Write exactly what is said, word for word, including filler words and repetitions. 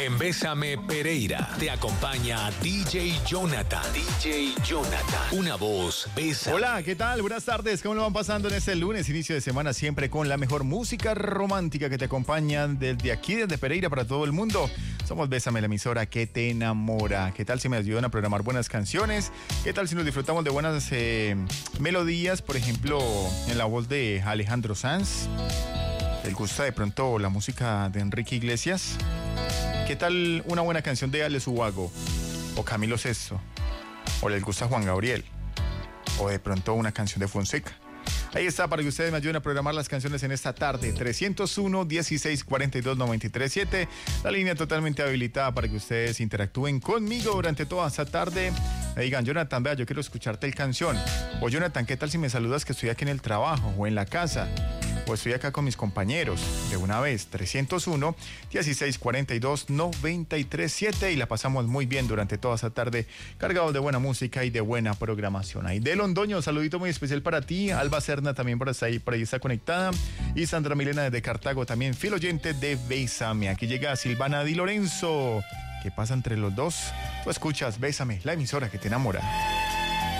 En Bésame Pereira te acompaña D J Jonathan. D J Jonathan. Una voz, Bésame. Hola, ¿qué tal? Buenas tardes. ¿Cómo lo van pasando en este lunes, inicio de semana? Siempre con la mejor música romántica que te acompaña desde aquí, desde Pereira para todo el mundo. Somos Bésame, la emisora que te enamora. ¿Qué tal si me ayudan a programar buenas canciones? ¿Qué tal si nos disfrutamos de buenas eh, melodías? Por ejemplo, en la voz de Alejandro Sanz. ¿Les gusta de pronto la música de Enrique Iglesias? ¿Qué tal una buena canción de Ale Subago o Camilo Sesto? ¿O les gusta Juan Gabriel? ¿O de pronto una canción de Fonseca? Ahí está, para que ustedes me ayuden a programar las canciones en esta tarde. trescientos uno, dieciséis, cuarenta y dos, noventa y tres, siete. La línea totalmente habilitada para que ustedes interactúen conmigo durante toda esta tarde. Me digan, Jonathan, vea, yo quiero escucharte el canción. O Jonathan, ¿qué tal si me saludas que estoy aquí en el trabajo o en la casa? O estoy acá con mis compañeros. De una vez, trescientos uno, dieciséis, cuarenta y dos, noventa y tres, siete. Y la pasamos muy bien durante toda esta tarde, cargados de buena música y de buena programación. Ahí de Londoño, saludito muy especial para ti. Alba Serna también por ahí, por ahí está conectada. Y Sandra Milena desde Cartago también, fiel oyente de Bésame. Aquí llega Silvana Di Lorenzo. ¿Qué pasa entre los dos? Tú escuchas Bésame, la emisora que te enamora.